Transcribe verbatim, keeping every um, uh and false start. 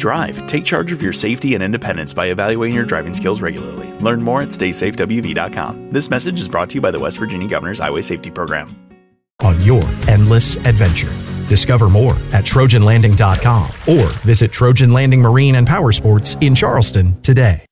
drive. Take charge of your safety and independence by evaluating your driving skills regularly. Learn more at stay safe w v dot com. This message is brought to you by the West Virginia Governor's Highway Safety Program. On your endless adventure. Discover more at trojan landing dot com or visit Trojan Landing Marine and Power Sports in Charleston today.